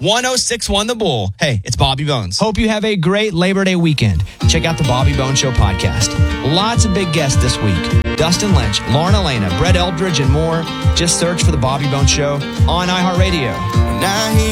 1061 The Bull. Hey, it's Bobby Bones. Hope you have a great Labor Day weekend. Check out the Bobby Bones Show podcast. Lots of big guests this week. Dustin Lynch, Lauren Elena, Brett Eldridge, and more. Just search for the Bobby Bones Show on iHeartRadio.